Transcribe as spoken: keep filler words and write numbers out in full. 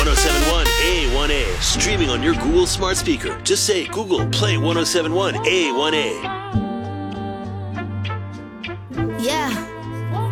oh seven one A one A. Streaming on your Google smart speaker. Just say, Google, play one oh seven one A one A.